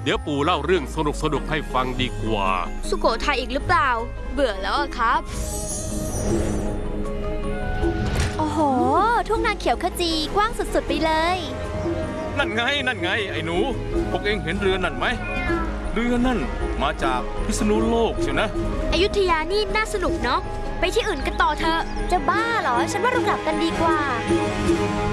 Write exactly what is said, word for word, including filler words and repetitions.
เดี๋ยวปู่เล่าเรื่องสนุกสนุกให้ฟังดีกว่าสุโขทัยอีกหรือเปล่าเบื่อแล้วอะครับโอ้โหทุ่งนาเขียวขจีกว้างสุดๆไปเลยนั่นไงนั่นไงไอ้หนูพวกเองเห็นเรือนั่นไหมเรือนั่นมาจากพิษณุโลกใช่นะอยุธยานี่น่าสนุกเนาะไปที่อื่นกันต่อเถอะจะบ้าเหรอฉันว่าเรากลับกันดีกว่า